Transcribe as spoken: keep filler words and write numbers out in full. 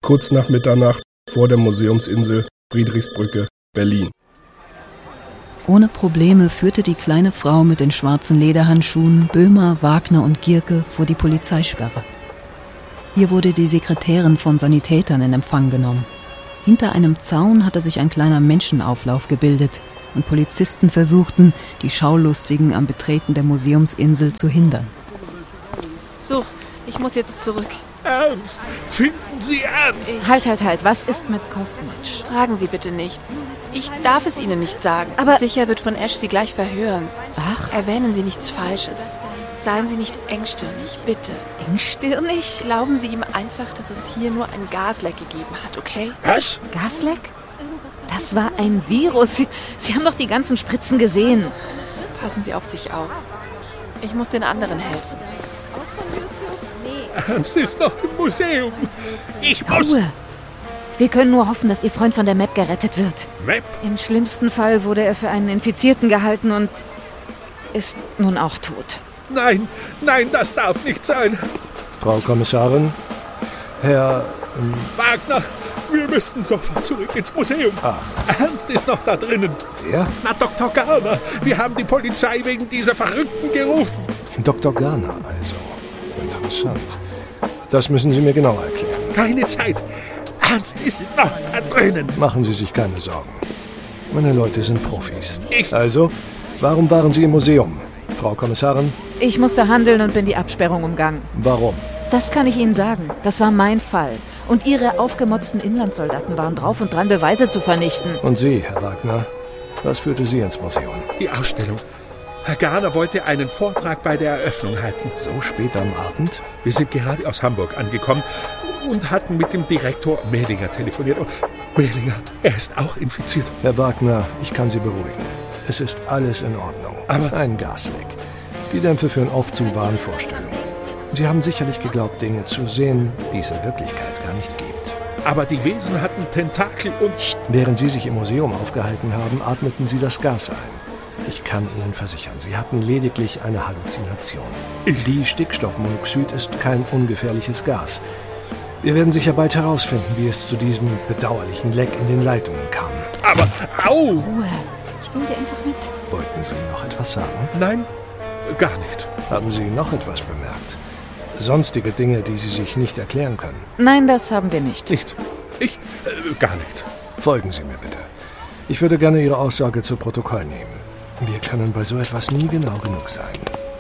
kurz nach Mitternacht vor der Museumsinsel Friedrichsbrücke, Berlin. Ohne Probleme führte die kleine Frau mit den schwarzen Lederhandschuhen Böhmer, Wagner und Gierke vor die Polizeisperre. Hier wurde die Sekretärin von Sanitätern in Empfang genommen. Hinter einem Zaun hatte sich ein kleiner Menschenauflauf gebildet und Polizisten versuchten, die Schaulustigen am Betreten der Museumsinsel zu hindern. So, ich muss jetzt zurück. Ernst? Finden Sie ernst? Ich Halt, halt, halt. Was ist mit Kosmic? Fragen Sie bitte nicht. Ich darf es Ihnen nicht sagen. Aber- Sicher wird von Ash Sie gleich verhören. Ach, Erwähnen Sie nichts Falsches. Seien Sie nicht engstirnig, bitte. engstirnig? Glauben Sie ihm einfach, dass es hier nur ein Gasleck gegeben hat, okay? Was? Gasleck? Das war ein Virus. Sie, Sie haben doch die ganzen Spritzen gesehen. Passen Sie auf sich auf. Ich muss den anderen helfen. Ernst ist noch im Museum. Ich muss... Ruhe. Wir können nur hoffen, dass Ihr Freund von der Map gerettet wird. Map? Im schlimmsten Fall wurde er für einen Infizierten gehalten und ist nun auch tot. Nein, nein, das darf nicht sein. Frau Kommissarin, Herr... Ähm, Wagner, wir müssen sofort zurück ins Museum. Ah. Ernst ist noch da drinnen. wer? Na, Doktor Garner, wir haben die Polizei wegen dieser Verrückten gerufen. Doktor Garner, also. Interessant. Das müssen Sie mir genau erklären. Keine Zeit. Ernst ist noch da drinnen. Machen Sie sich keine Sorgen. Meine Leute sind Profis. Ich- Also, warum waren Sie im Museum? Frau Kommissarin, Ich musste handeln und bin die Absperrung umgangen. warum? Das kann ich Ihnen sagen. Das war mein Fall. Und Ihre aufgemotzten Inlandssoldaten waren drauf und dran, Beweise zu vernichten. Und Sie, Herr Wagner, was führte Sie ins Museum? Die Ausstellung. Herr Garner wollte einen Vortrag bei der Eröffnung halten. So spät am Abend? Wir sind gerade aus Hamburg angekommen und hatten mit dem Direktor Mehlinger telefoniert. Und Mehlinger, er ist auch infiziert. Herr Wagner, ich kann Sie beruhigen. Es ist alles in Ordnung. Aber- ein Gasleck. Die Dämpfe führen oft zu Wahnvorstellungen. Sie haben sicherlich geglaubt, Dinge zu sehen, die es in Wirklichkeit gar nicht gibt. Aber die Wesen hatten Tentakel und... Während Sie sich im Museum aufgehalten haben, atmeten Sie das Gas ein. Ich kann Ihnen versichern, Sie hatten lediglich eine Halluzination. Die Stickstoffmonoxid ist kein ungefährliches Gas. Wir werden sicher bald herausfinden, wie es zu diesem bedauerlichen Leck in den Leitungen kam. Aber, au! Ruhe. Spielen Sie einfach mit. Wollten Sie noch etwas sagen? Nein, gar nicht. Haben Sie noch etwas bemerkt? Sonstige Dinge, die Sie sich nicht erklären können. Nein, das haben wir nicht. Nicht. Ich, äh, gar nicht. Folgen Sie mir bitte. Ich würde gerne Ihre Aussage zu Protokoll nehmen. Wir können bei so etwas nie genau genug sein.